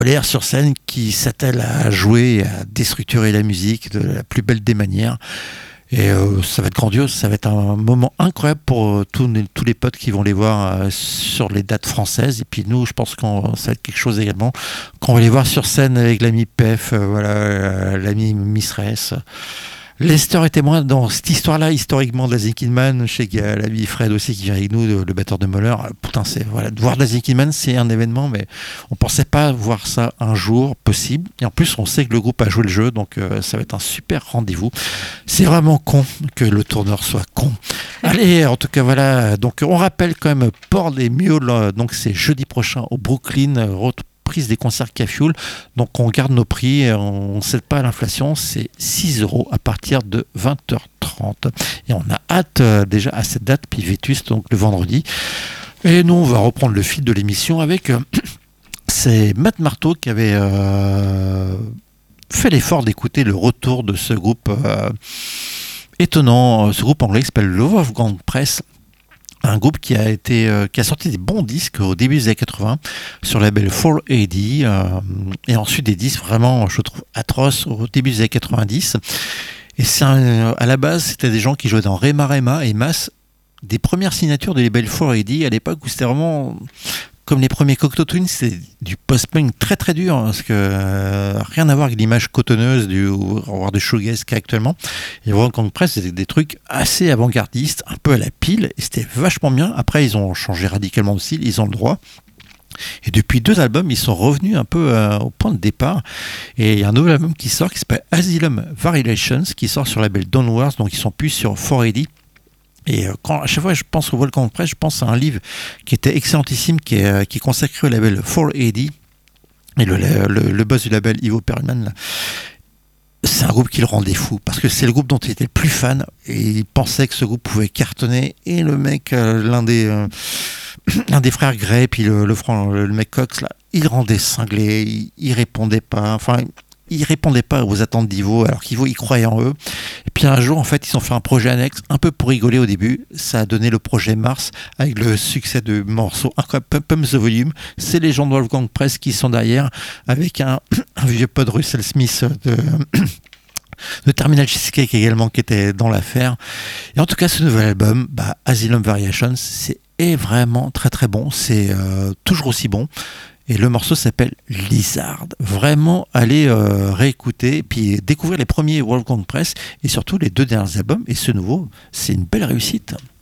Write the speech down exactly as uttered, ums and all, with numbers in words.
Olaire sur scène qui s'attelle à jouer et à déstructurer la musique de la plus belle des manières. Et euh, ça va être grandiose, ça va être un moment incroyable pour euh, tous, les, tous les potes qui vont les voir euh, sur les dates françaises. Et puis nous, je pense que ça va être quelque chose également, qu'on va les voir sur scène avec l'ami Pef, euh, voilà, euh, l'ami Mistress. Lester est témoin dans cette histoire-là, historiquement, de Lazy Kidman. Je sais qu'il y a l'ami Fred aussi qui vient avec nous, le, le batteur de Moller. Putain, c'est, voilà, de voir Lazy Kidman, c'est un événement, mais on pensait pas voir ça un jour possible. Et en plus, on sait que le groupe a joué le jeu, donc euh, ça va être un super rendez-vous. C'est vraiment con que le tourneur soit con. Allez, en tout cas, voilà. Donc, on rappelle quand même Port des Mules. Donc, c'est jeudi prochain au Brooklyn. Prise des concerts Cafioul. Donc on garde nos prix, on ne cède pas à l'inflation, c'est six euros à partir de vingt heures trente. Et on a hâte euh, déjà à cette date, puis Vétus, donc le vendredi. Et nous, on va reprendre le fil de l'émission avec euh, c'est Matt Marteau qui avait euh, fait l'effort d'écouter le retour de ce groupe euh, étonnant, ce groupe anglais qui s'appelle le Wolfgang Press. Un groupe qui a été euh, qui a sorti des bons disques au début des années quatre-vingts sur le label quatre A D euh, et ensuite des disques vraiment, je trouve, atroces au début des années quatre-vingt-dix. Et c'est un, à la base, c'était des gens qui jouaient dans Rema Rema et Mass, des premières signatures du label quatre A D à l'époque où c'était vraiment comme les premiers Cocteau Twins, c'est du post-punk très très dur, hein, parce que euh, rien à voir avec l'image cotonneuse du, voire du shoegaze qu'il y a actuellement. Et Wolfgang Press, c'était des trucs assez avant-gardistes, un peu à la pile, et c'était vachement bien. Après, ils ont changé radicalement de style, ils ont le droit. Et depuis deux albums, ils sont revenus un peu euh, au point de départ. Et il y a un nouvel album qui sort qui s'appelle Asylum Variations, qui sort sur le label Downwards, donc ils sont plus sur quatre A D. Et quand, à chaque fois que je pense au Wolfgang Press, je pense à un livre qui était excellentissime, qui est, qui est consacré au label quatre A D. Et le, le, le boss du label, Ivo Perlman, là, c'est un groupe qui le rendait fou, parce que c'est le groupe dont il était le plus fan, et il pensait que ce groupe pouvait cartonner. Et le mec, euh, l'un des... Euh, l'un des frères Gray, puis le, le, le, le mec Cox, là, il rendait cinglé, il, il répondait pas, enfin... Ils répondaient pas aux attentes d'Ivo, alors qu'Ivo, il croyait en eux. Et puis un jour, en fait, ils ont fait un projet annexe, un peu pour rigoler au début. Ça a donné le projet Mars, avec le succès de morceaux incroyables, Pump the Volume. C'est les gens de Wolfgang Press qui sont derrière, avec un, un vieux pote Russell Smith de... de Terminal Cheesecake également, qui était dans l'affaire. Et en tout cas, ce nouvel album, bah, Asylum Variations, c'est est vraiment très très bon. C'est euh, toujours aussi bon. Et le morceau s'appelle Lizard. Vraiment, allez euh, réécouter et puis découvrir les premiers Wolfgang Press et surtout les deux derniers albums. Et ce nouveau, c'est une belle réussite.